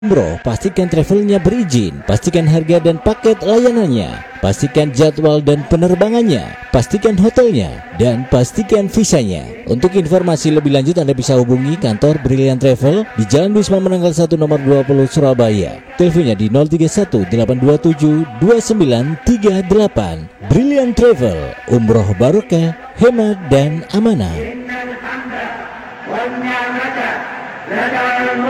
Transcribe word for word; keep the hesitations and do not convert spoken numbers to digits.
Umroh, pastikan travelnya berizin, pastikan harga dan paket layanannya, pastikan jadwal dan penerbangannya, pastikan hotelnya, dan pastikan visanya. Untuk informasi lebih lanjut Anda bisa hubungi kantor Brilliant Travel di Jalan Wisma Menanggal satu nomor dua puluh Surabaya. Teleponnya di nol tiga satu delapan dua tujuh dua sembilan tiga delapan. Brilliant Travel, umroh barokah, hemat dan amanah.